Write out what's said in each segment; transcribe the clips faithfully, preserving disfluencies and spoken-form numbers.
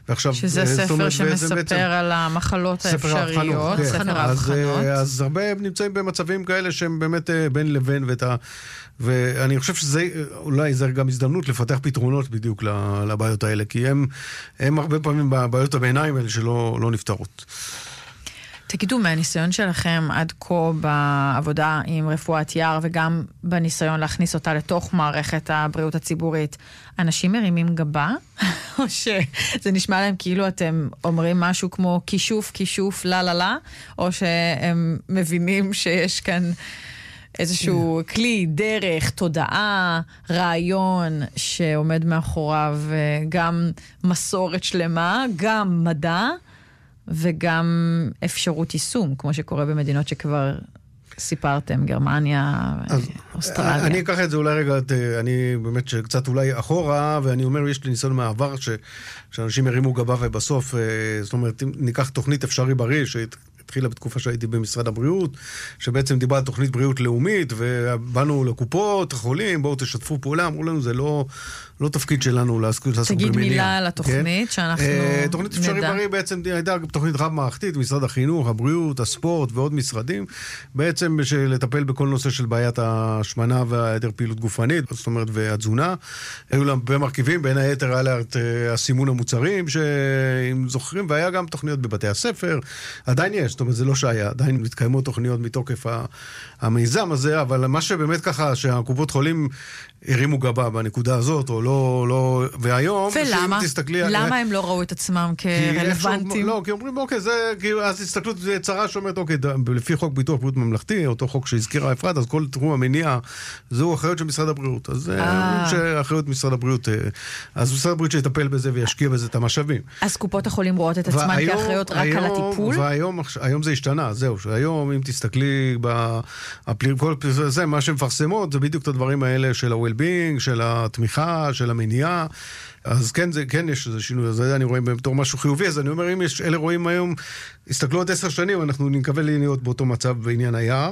ועכשיו, שזה ספר אומרת, שמספר בעצם, על המחלות האפשריות, כן. ספר אז, האבחנות. אז הרבה נמצאים במצבים כאלה שהם באמת בין לבין, ותה, ואני חושב שזה, אולי זה גם הזדמנות לפתח פתרונות בדיוק לבעיות האלה, כי הם, הם הרבה פעמים בבעיות הביניים האלה שלא לא נפתרות. תגידו, מהניסיון שלכם עד כה בעבודה עם רפואת יער, וגם בניסיון להכניס אותה לתוך מערכת הבריאות הציבורית, אנשים מרימים גבה? או שזה נשמע להם כאילו אתם אומרים משהו כמו כישוף, כישוף, לא, לא, לא? או שהם מבינים שיש כאן איזשהו כלי, דרך, תודעה, רעיון שעומד מאחוריו גם מסורת שלמה, גם מדע, וגם אפשרות יישום, כמו שקורה במדינות שכבר סיפרתם, גרמניה, אוסטרליה. אני אקח את זה אולי רגע, אני באמת שקצת אולי אחורה, ואני אומר, יש לי ניסיון מהעבר, שאנשים הרימו גבה ובסוף, זאת אומרת, ניקח תוכנית אפשרי בריא, התחילה בתקופה שהייתי במשרד הבריאות, שבעצם דיברה על תוכנית בריאות לאומית, ובאנו לקופות, החולים, בואו תשתפו פעולה, אמרו לנו, זה לא, לא תפקיד שלנו לעסוק במניעה. תגיד מילה על התוכנית, שאנחנו נדע. תוכנית אפשרי בריא בעצם הייתה תוכנית רב-מערכתית, משרד החינוך, הבריאות, הספורט ועוד משרדים, בעצם לטפל בכל נושא של בעיית השמנה והיעדר פעילות גופנית, זאת אומרת, והתזונה. היו להם במרכיבים, בין היתר היה לה את הסימון המוצרים, שאם זוכרים, והיה גם תוכניות בבתי הספר, עדיין יש, זאת אומרת, זה לא שהיה, עדיין מתקיימות תוכניות מתוקף המיזם הזה, אבל מה שבאמת ככה, שהקופות חולים הרימו גבה בנקודה הזאת, או לא, לא, והיום, ולמה? למה הם לא ראו את עצמם כרלוונטיים? לא, כי אומרים, אוקיי, זה, אז הסתכלות, זה צרה שאומרת, אוקיי, לפי חוק ביטוח בריאות ממלכתי, אותו חוק שהזכירה אפרת, אז כל תחום המניעה, זו אחריות של משרד הבריאות. אז אומרים שאחריות משרד הבריאות, אז משרד הבריאות שיטפל בזה וישקיע בזה את המשאבים. אז קופות החולים רואות את עצמן כאחריות רק על הטיפול? והיום, היום זה השתנה, זהו, שהיום, אם תסתכלי כל זה, מה שמפרסמות, זה בדיוק את הדברים האלה של ה-well-being, של התמיכה, של המניעה. אז כן, זה, כן יש איזה שינוי, אז אני רואה בתור משהו חיובי, אז אני אומר, אם יש, אלה רואים היום, הסתכלו עוד עשר שנים, אנחנו נקווה להיות באותו מצב בעניין היער.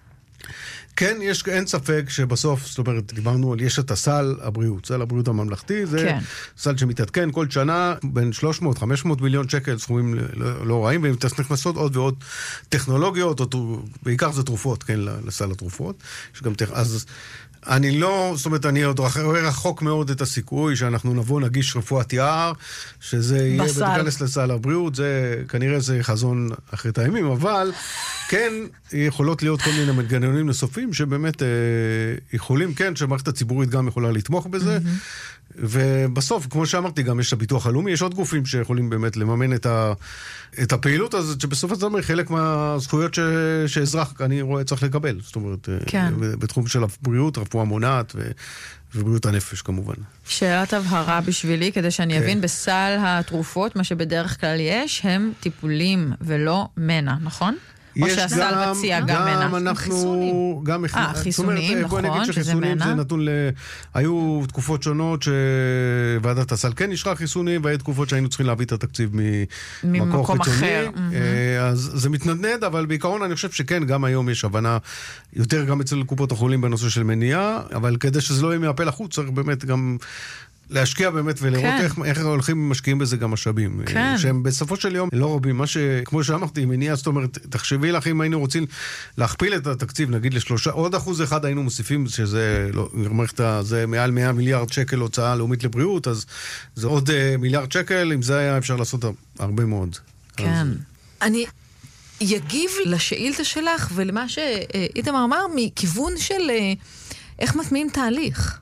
כן, יש, אין ספק שבסוף, זאת אומרת, דיברנו על, יש את הסל הבריאות, סל הבריאות הממלכתי, זה כן. סל שמתעדכן כל שנה, בין שלוש מאות עד חמש מאות מיליון שקל, סכומים לא, לא רעים, והם נכנסות עוד ועוד טכנולוגיות, או, בעיקר זה תרופות, כן, לסל התרופות. יש גם, אז אני לא, זאת אומרת, אני עוד רואה רחוק מאוד את הסיכוי שאנחנו נבוא, נגיש רפואת יער, שזה יהיה בתכנס לסל הבריאות, זה כנראה זה חזון אחרית הימים, אבל כן יכולות להיות כל מיני מנגנונים נוספים שבאמת אה, יכולים, כן, שהמערכת הציבורית גם יכולה לתמוך בזה, mm-hmm. ובסוף, כמו שאמרתי, גם יש הביטוח הלאומי, יש עוד גופים שיכולים באמת לממן את, ה, את הפעילות הזאת, שבסוף הזמן חלק מהזכויות ש, שאזרח, אני רואה, צריך לקבל, זאת אומרת, כן. בתחום של הבריאות, רפואה מונעת ו... ובריאות הנפש כמובן. שאלת הבהרה בשבילי, כדי שאני אבין, בסל התרופות, מה שבדרך כלל יש, הם טיפולים ולא מנע, נכון? או שהסל מציע גם מנע. גם אנחנו, גם אה, חיסונים, נכון, שזה מנע. זה נתון ל... היו תקופות שונות שוועדת הסל כן נשרה חיסונים, והיו תקופות שהיינו צריכים להביא את התקציב ממקום חיצוני. אז זה מתנדנד, אבל בעיקרון אני חושב שכן, גם היום יש הבנה יותר גם אצל קופות החולים בנושא של מניעה, אבל כדי שזה לא יהיה מהפה לחוץ, צריך באמת גם להשקיע באמת ולראות כן. איך, איך הולכים ומשקיעים בזה גם משאבים. כן. שהם בסופו של יום לא רבים. מה שכמו שאמרתי, מניעה, זאת אומרת, תחשבי לך אם היינו רוצים להכפיל את התקציב, נגיד לשלושה, עוד אחוז אחד היינו מוסיפים, שזה לא, זה מעל מאה מיליארד שקל הוצאה לאומית לבריאות, אז זה עוד uh, מיליארד שקל, אם זה היה אפשר לעשות הרבה מאוד. כן. אז... אני יגיב לשאילתה שלך ולמה שאיתמר אמר, מכיוון של איך מטמיעים תהליך.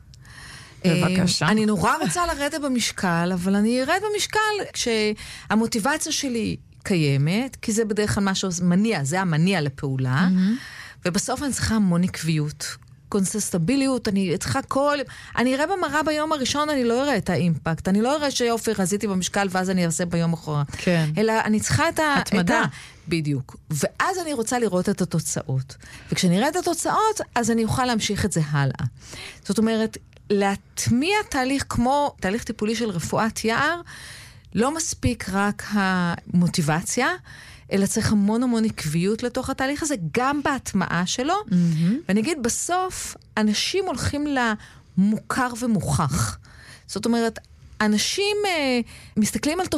בבקשה. אני נורא רוצה לרדת במשקל, אבל אני ארד במשקל כשהמוטיבציה שלי קיימת, כי זה בדרך כלל משהו מניע, זה המניע לפעולה, ובסוף אני צריכה המון עקביות, קונססטביליות, אני צריכה כל... אני אראה במראה ביום הראשון, אני לא אראה את האימפקט, אני לא אראה שיופי, רזיתי במשקל, ואז אני אעשה ביום אחורה. כן. אלא אני צריכה את ה... התמדה. בדיוק. ואז אני רוצה לראות את התוצאות. וכשאני אראה את התוצאות, אז אני אוכל להמשיך את זה הלאה. זאת אומרת, להטמיע תהליך כמו תהליך טיפולי של רפואת יער, לא מספיק רק המוטיבציה, אלא צריך המון המון עקביות לתוך התהליך הזה, גם בהטמעה שלו. Mm-hmm. ואני אגיד, בסוף, אנשים הולכים למוכר ומוכח. זאת אומרת, אנשים אה, מסתכלים על